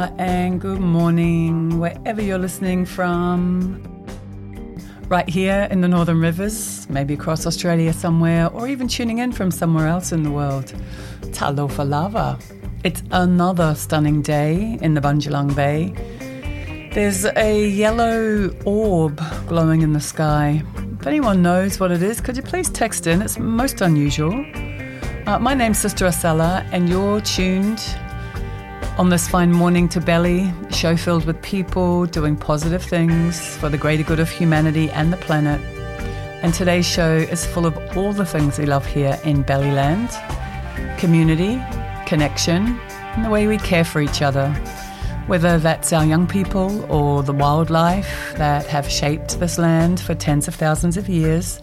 and good morning, wherever you're listening from. Right here in the Northern Rivers, maybe across Australia somewhere, or even tuning in from somewhere else in the world. Talofa lava. It's another stunning day in the Bundjalung Bay. There's a yellow orb glowing in the sky. If anyone knows what it is, could you please text in? It's most unusual. My name's Sister Acela, and you're tuned on this fine morning to Belly, a show filled with people doing positive things for the greater good of humanity and the planet. And today's show is full of all the things we love here in Bellyland: community, connection, and the way we care for each other. Whether that's our young people or the wildlife that have shaped this land for tens of thousands of years.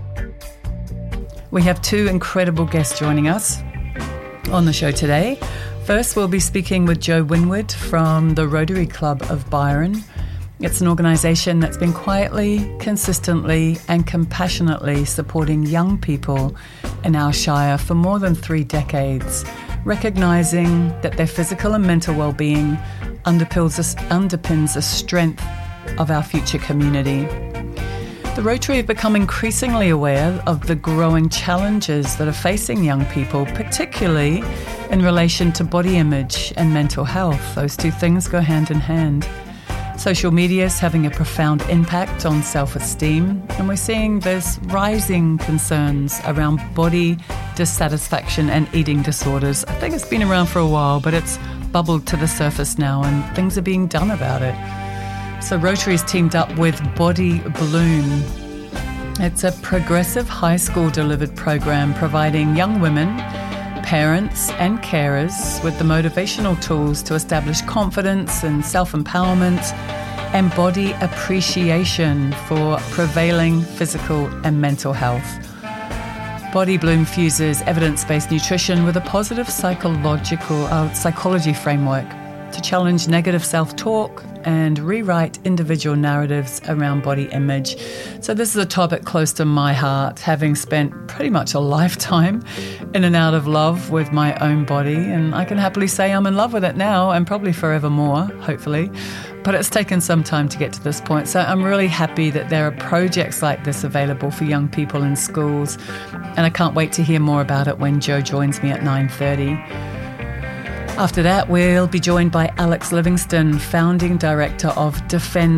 We have two incredible guests joining us on the show today. First, we'll be speaking with Jo Winwood from the Rotary Club of Byron. It's an organisation that's been quietly, consistently and compassionately supporting young people in our shire for more than 3 decades, recognising that their physical and mental well-being underpins the strength of our future community. The Rotary have become increasingly aware of the growing challenges that are facing young people, particularly in relation to body image and mental health. Those two things go hand in hand. Social media is having a profound impact on self-esteem, and we're seeing there's rising concerns around body dissatisfaction and eating disorders. I think it's been around for a while, but it's bubbled to the surface now, and things are being done about it. So Rotary's teamed up with Body Bloom. It's a progressive high school delivered program providing young women, parents and carers with the motivational tools to establish confidence and self-empowerment and body appreciation for prevailing physical and mental health. Body Bloom fuses evidence-based nutrition with a positive psychology framework to challenge negative self-talk and rewrite individual narratives around body image. So this is a topic close to my heart, having spent pretty much a lifetime in and out of love with my own body, and I can happily say I'm in love with it now and probably forevermore, hopefully. But it's taken some time to get to this point, so I'm really happy that there are projects like this available for young people in schools, and I can't wait to hear more about it when Jo joins me at 9:30. After that, we'll be joined by Alex Livingston, founding director of Defend